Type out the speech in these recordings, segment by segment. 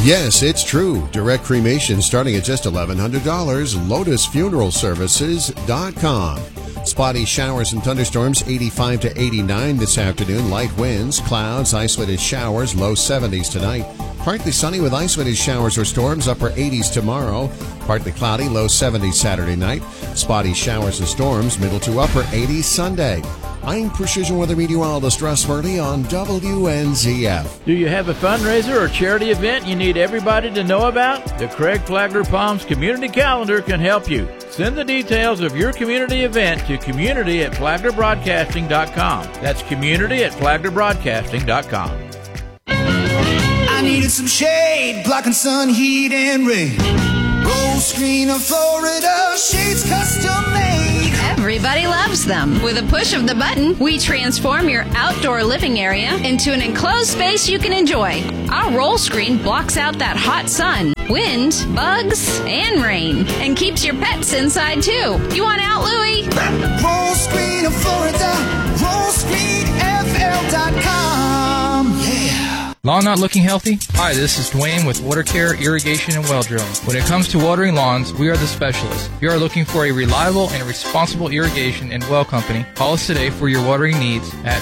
Yes, it's true. Direct cremation starting at just $1,100. LotusFuneralServices.com. Spotty showers and thunderstorms, 85 to 89 this afternoon. Light winds, clouds, isolated showers, low 70s tonight. Partly sunny with isolated showers or storms, upper 80s tomorrow. Partly cloudy, low 70s Saturday night. Spotty showers and storms, middle to upper 80s Sunday. I'm Precision Weather Meteorologist Russ Murley on WNZF. Do you have a fundraiser or charity event you need everybody to know about? The Craig Flagler Palms Community Calendar can help you. Send the details of your community event to community@flaglerbroadcasting.com. That's community@flaglerbroadcasting.com. I needed some shade, blocking sun, heat, and rain. Roll screen of Florida, shades custom made. Everybody loves them. With a push of the button, we transform your outdoor living area into an enclosed space you can enjoy. Our roll screen blocks out that hot sun, wind, bugs, and rain, and keeps your pets inside too. You want out, Louie? Roll screen of Florida, rollscreenfl.com. Yeah. Lawn not looking healthy? Hi, this is Dwayne with Water Care, Irrigation, and Well Drilling. When it comes to watering lawns, we are the specialists. If you are looking for a reliable and responsible irrigation and well company, call us today for your watering needs at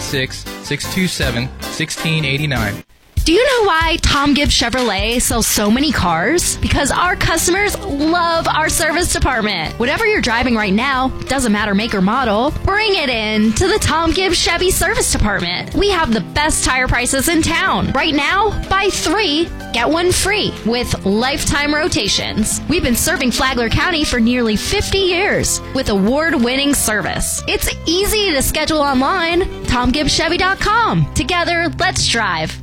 386-627-1689. Do you know why Tom Gibbs Chevrolet sells so many cars? Because our customers love our service department. Whatever you're driving right now, doesn't matter make or model, bring it in to the Tom Gibbs Chevy Service Department. We have the best tire prices in town. Right now, buy 3, get 1 free with lifetime rotations. We've been serving Flagler County for nearly 50 years with award-winning service. It's easy to schedule online. TomGibbsChevy.com. Together, let's drive.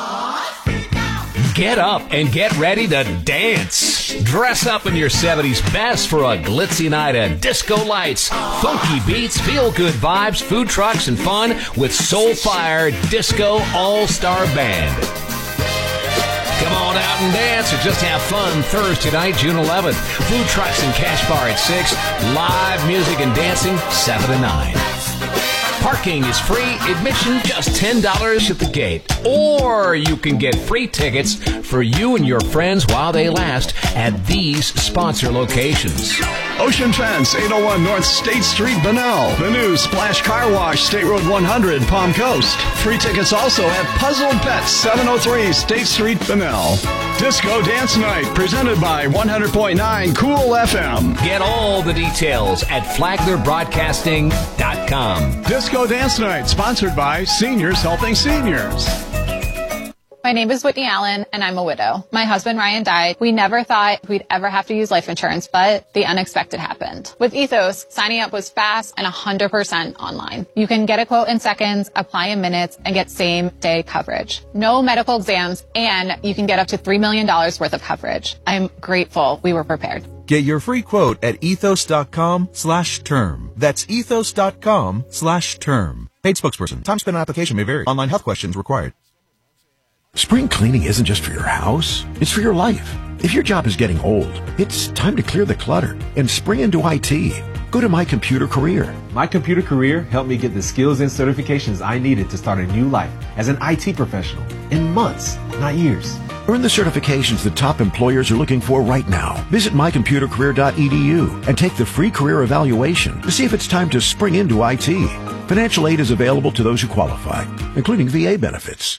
Get up and get ready to dance. Dress up in your 70s best for a glitzy night of disco lights, funky beats, feel-good vibes, food trucks, and fun with Soulfire Disco All-Star Band. Come on out and dance or just have fun Thursday night, June 11th. Food trucks and cash bar at 6. Live music and dancing 7 to 9. Parking is free, admission just $10 at the gate. Or you can get free tickets for you and your friends while they last at these sponsor locations. Ocean Fence, 801 North State Street, Bunnell. The new Splash Car Wash, State Road 100, Palm Coast. Free tickets also at Puzzle Pets, 703 State Street, Bunnell. Disco Dance Night, presented by 100.9 Cool FM. Get all the details at FlaglerBroadcasting.com. Disco Dance Night, sponsored by Seniors Helping Seniors. My name is Whitney Allen, and I'm a widow. My husband, Ryan, died. We never thought we'd ever have to use life insurance, but the unexpected happened. With Ethos, signing up was fast and 100% online. You can get a quote in seconds, apply in minutes, and get same-day coverage. No medical exams, and you can get up to $3 million worth of coverage. I'm grateful we were prepared. Get your free quote at ethos.com/term. That's ethos.com/term. Paid spokesperson. Time spent on application may vary. Online health questions required. Spring cleaning isn't just for your house, it's for your life. If your job is getting old, it's time to clear the clutter and spring into IT. Go to My Computer Career. My Computer Career helped me get the skills and certifications I needed to start a new life as an IT professional in months, not years. Earn the certifications that top employers are looking for right now. Visit mycomputercareer.edu and take the free career evaluation to see if it's time to spring into IT. Financial aid is available to those who qualify, including VA benefits.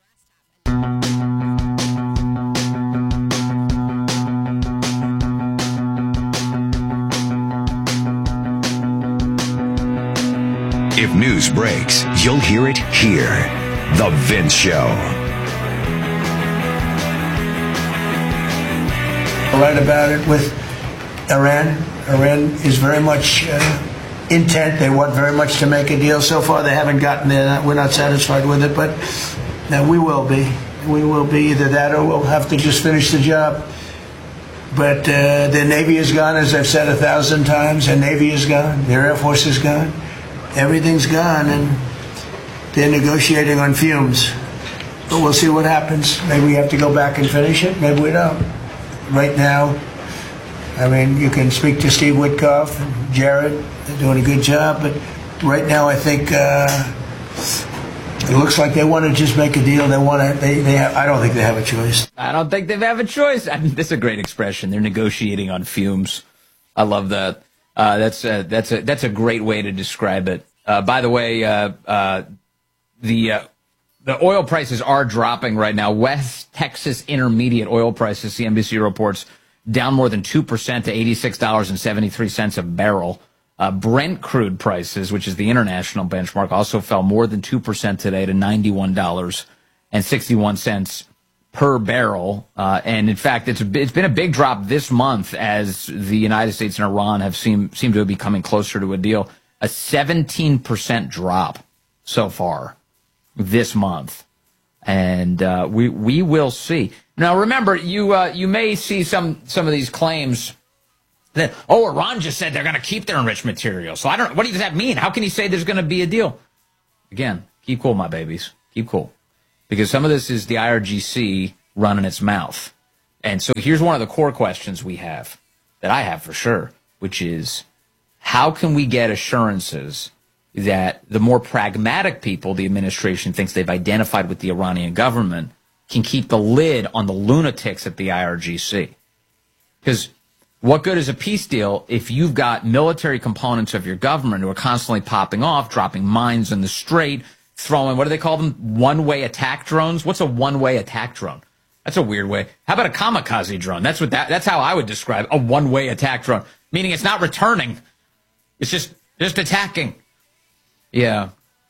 If news breaks, you'll hear it here. The Vince Show. Right about it with Iran. Iran is very much intent. They want very much to make a deal. So far, they haven't gotten there. We're not satisfied with it, but we will be. We will be either that or we'll have to just finish the job. But their Navy is gone, as I've said 1,000 times. Their Navy is gone. Their Air Force is gone. Everything's gone, and they're negotiating on fumes. But we'll see what happens. Maybe we have to go back and finish it. Maybe we don't. Right now, I mean, you can speak to Steve Witkoff and Jared. They're doing a good job. But right now, I think It looks like they want to just make a deal. They want to. I don't think they have a choice. I don't think they have a choice. I mean, this is a great expression. They're negotiating on fumes. I love that. That's a great way to describe it. By the way, the oil prices are dropping right now. West Texas Intermediate oil prices, CNBC reports, down more than 2% to $86.73 a barrel. Brent crude prices, which is the international benchmark, also fell more than 2% today to $91.61 per barrel. And in fact, it's been a big drop this month as the United States and Iran have seem to be coming closer to a deal. A 17% drop so far this month. And we will see. Now, remember, you may see some of these claims that, Iran just said they're going to keep their enriched material. So what does that mean? How can he say there's going to be a deal? Again, keep cool, my babies. Keep cool. Because some of this is the IRGC running its mouth. And so here's one of the core questions we have, that I have for sure, which is, how can we get assurances that the more pragmatic people the administration thinks they've identified with the Iranian government can keep the lid on the lunatics at the IRGC? Because what good is a peace deal if you've got military components of your government who are constantly popping off, dropping mines in the strait, throwing, what do they call them, one-way attack drones? What's a one-way attack drone? That's a weird way. How about a kamikaze drone? That's how I would describe a one-way attack drone, meaning it's not returning. It's just attacking. Yeah.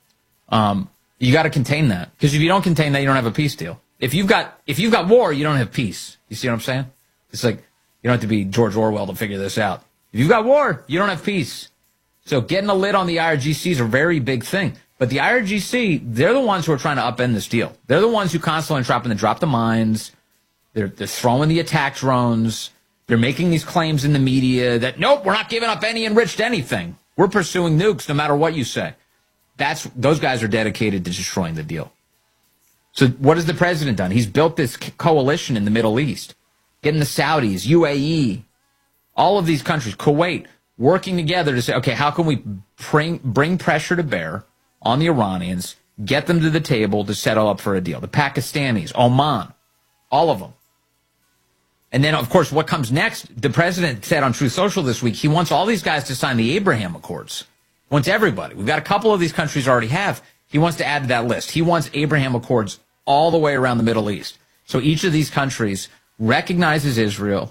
You got to contain that, because if you don't contain that, you don't have a peace deal. If you've got war, you don't have peace. You see what I'm saying? It's like, you don't have to be George Orwell to figure this out. If you've got war, you don't have peace. So getting a lid on the IRGC is a very big thing. But the IRGC, they're the ones who are trying to upend this deal. They're the ones who constantly drop the mines. They're throwing the attack drones. They're making these claims in the media that, nope, we're not giving up any enriched anything. We're pursuing nukes no matter what you say. Those guys are dedicated to destroying the deal. So what has the president done? He's built this coalition in the Middle East, getting the Saudis, UAE, all of these countries, Kuwait, working together to say, okay, how can we bring pressure to bear on the Iranians, get them to the table to settle up for a deal? The Pakistanis, Oman, all of them. And then, of course, what comes next? The president said on Truth Social this week, he wants all these guys to sign the Abraham Accords. He wants everybody. We've got a couple of these countries already have. He wants to add to that list. He wants Abraham Accords all the way around the Middle East. So each of these countries recognize Israel,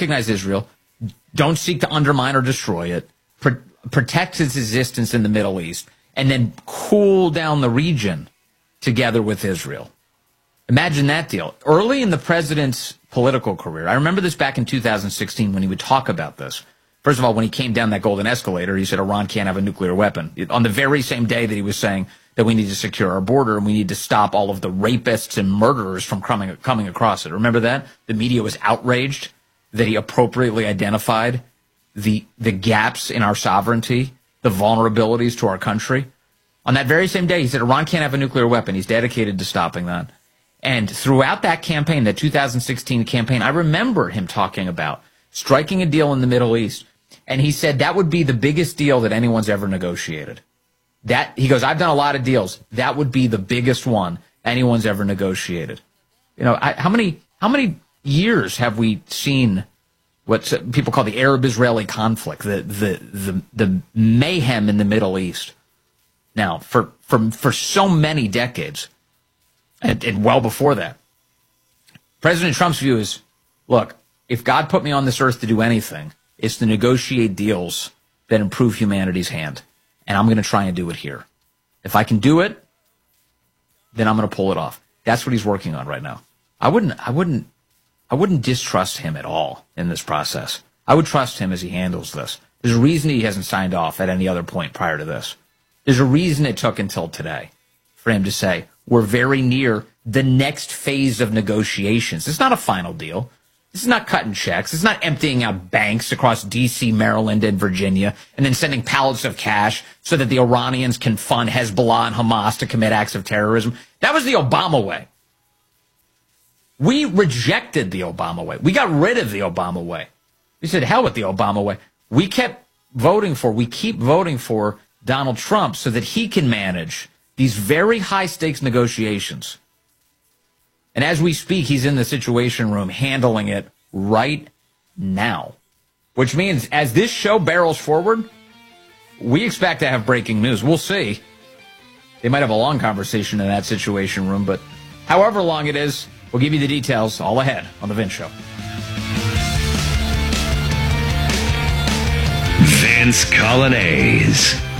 don't seek to undermine or destroy it, protects its existence in the Middle East, and then cool down the region together with Israel. Imagine that deal. Early in the president's political career, I remember this back in 2016 when he would talk about this. First of all, when he came down that golden escalator, he said Iran can't have a nuclear weapon. On the very same day that he was saying that we need to secure our border and we need to stop all of the rapists and murderers from coming across it. Remember that? The media was outraged that he appropriately identified the gaps in our sovereignty, the vulnerabilities to our country. On that very same day, he said Iran can't have a nuclear weapon. He's dedicated to stopping that. And throughout that campaign, that 2016 campaign, I remember him talking about striking a deal in the Middle East. And he said that would be the biggest deal that anyone's ever negotiated. He goes, I've done a lot of deals. That would be the biggest one anyone's ever negotiated. You know, how many years have we seen what people call the Arab-Israeli conflict, the mayhem in the Middle East? Now, for so many decades, and well before that, President Trump's view is, look, if God put me on this earth to do anything, it's to negotiate deals that improve humanity's hand. And I'm going to try and do it here. If I can do it, then I'm going to pull it off. That's what he's working on right now. I wouldn't distrust him at all in this process. I would trust him as he handles this. There's a reason he hasn't signed off at any other point prior to this. There's a reason it took until today for him to say, we're very near the next phase of negotiations. It's not a final deal. This is not cutting checks. It's not emptying out banks across D.C., Maryland, and Virginia, and then sending pallets of cash so that the Iranians can fund Hezbollah and Hamas to commit acts of terrorism. That was the Obama way. We rejected the Obama way. We got rid of the Obama way. We said, hell with the Obama way. We keep voting for Donald Trump so that he can manage these very high-stakes negotiations. And as we speak, he's in the Situation Room handling it right now, which means as this show barrels forward, we expect to have breaking news. We'll see. They might have a long conversation in that Situation Room, but however long it is, we'll give you the details all ahead on The Vince Show. Vince Coglianese.